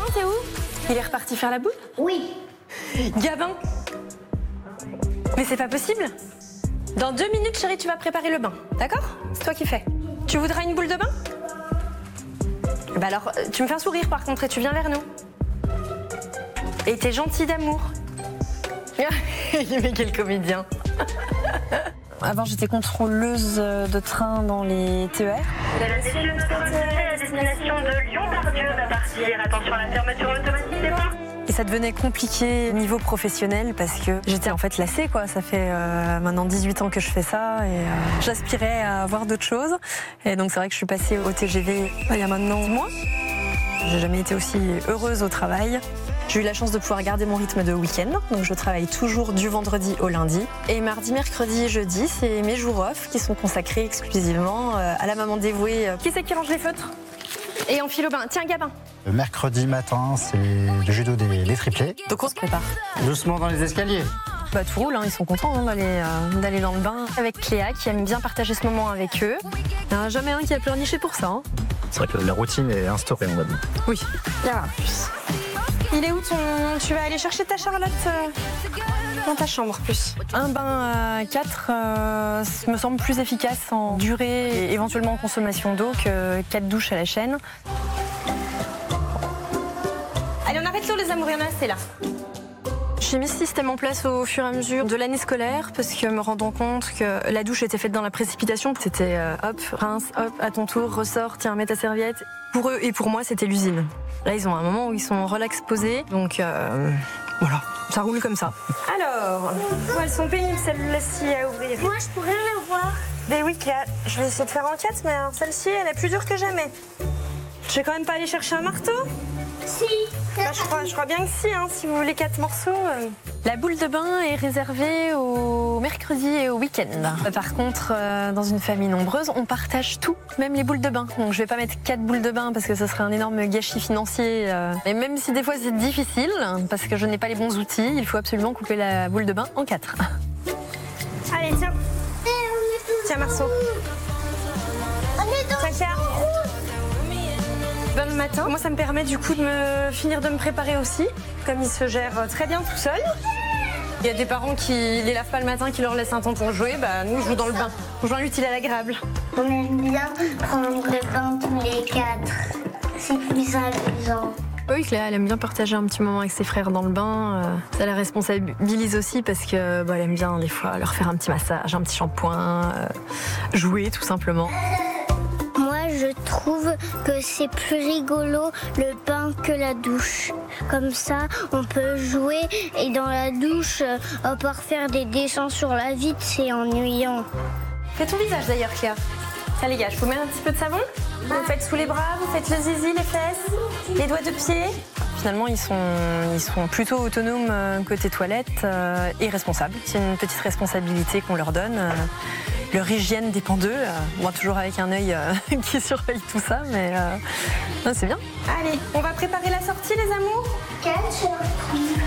t'es où? Il est reparti faire la boule? Oui. Gabin! Mais c'est pas possible! Dans 2 minutes, chérie, tu vas préparer le bain, d'accord? C'est toi qui fais. Tu voudras une boule de bain? Bah alors, tu me fais un sourire par contre et tu viens vers nous. Et t'es gentil d'amour. Mais quel comédien! Avant, j'étais contrôleuse de train dans les TER. Vous avez décidé de notre trajet à destination de Lyon-Pardieu va partir. Attention à la fermeture automatique des portes. Et ça devenait compliqué niveau professionnel parce que j'étais en fait lassée, quoi. Ça fait maintenant 18 ans que je fais ça et j'aspirais à voir d'autres choses. Et donc c'est vrai que je suis passée au TGV il y a maintenant 10 mois. J'ai jamais été aussi heureuse au travail. J'ai eu la chance de pouvoir garder mon rythme de week-end, donc je travaille toujours du vendredi au lundi. Et mardi, mercredi et jeudi, c'est mes jours off qui sont consacrés exclusivement à la maman dévouée. Qui c'est qui range les feutres? Et on file au bain. Tiens, Gabin. Le mercredi matin, c'est le judo des triplés. Donc on se prépare. Doucement dans les escaliers. Bah, tout roule, hein, ils sont contents d'aller dans le bain. Avec Cléa, qui aime bien partager ce moment avec eux. Il n'y en a jamais un qui a pleurniché pour ça. Hein. C'est vrai que la routine est instaurée, on va dire. Oui. Là, en plus. Il est où ton... Tu vas aller chercher ta Charlotte dans ta chambre, plus. Un bain à 4 me semble plus efficace en durée et éventuellement en consommation d'eau que 4 douches à la chaîne. Allez, on arrête l'eau, les amours, il y en a assez là. J'ai mis ce système en place au fur et à mesure de l'année scolaire parce que me rendant compte que la douche était faite dans la précipitation. C'était hop, rince, hop, à ton tour, ressort, tiens, mets ta serviette. Pour eux et pour moi, c'était l'usine. Là, ils ont un moment où ils sont relax posés, donc voilà, ça roule comme ça. Alors, elles sont pénibles celles-ci à ouvrir. Moi, je pourrais le voir. Ben oui, Cléa, je vais essayer de faire en 4, mais alors, celle-ci, elle est plus dure que jamais. Je vais quand même pas aller chercher un marteau. Si. Bah, je crois bien que si, hein, si vous voulez 4 morceaux. La boule de bain est réservée au mercredi et au week-end. Par contre, dans une famille nombreuse, on partage tout, même les boules de bain. Donc je vais pas mettre 4 boules de bain parce que ce serait un énorme gâchis financier. Et même si des fois c'est difficile, parce que je n'ai pas les bons outils, il faut absolument couper la boule de bain en 4. Allez, tiens. Tiens, Marceau. Tiens, Cléa. Bon matin. Moi, ça me permet du coup de finir de me préparer aussi, comme ils se gèrent très bien tout seuls. Il y a des parents qui les lavent pas le matin, qui leur laissent un temps pour jouer. Bah, nous, je joue dans le bain. On joue l'utile à l'agréable. On aime bien prendre le bain tous les 4. C'est plus amusant. Oui, Cléa, elle aime bien partager un petit moment avec ses frères dans le bain. Ça la responsabilise aussi parce que elle aime bien des fois leur faire un petit massage, un petit shampoing, jouer tout simplement. Moi, je trouve que c'est plus rigolo le bain que la douche. Comme ça, on peut jouer et dans la douche, à part faire des dessins sur la vitre, c'est ennuyant. Fais ton visage d'ailleurs, Cléa. Ça les gâche. Vous mettez un petit peu de savon. Vous faites sous les bras, vous faites le zizi, les fesses, les doigts de pied. Finalement, ils sont plutôt autonomes côté toilette et responsables. C'est une petite responsabilité qu'on leur donne. Leur hygiène dépend d'eux. Moi, toujours avec un œil qui surveille tout ça, mais c'est bien. Allez, on va préparer la sortie, les amours. 4 surprises.